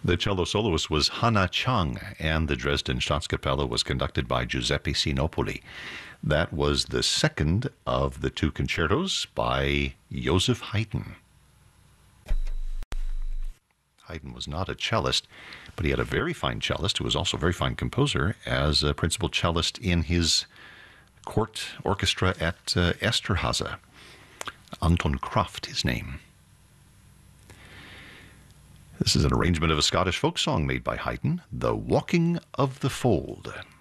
The cello soloist was Hannah Chang, and the Dresden Staatskapelle was conducted by Giuseppe Sinopoli. That was the second of the two concertos by Joseph Haydn. Haydn was not a cellist, but he had a very fine cellist who was also a very fine composer as a principal cellist in his court orchestra at Esterhazy. Anton Kraft, his name. This is an arrangement of a Scottish folk song made by Haydn, The Walking of the Fold.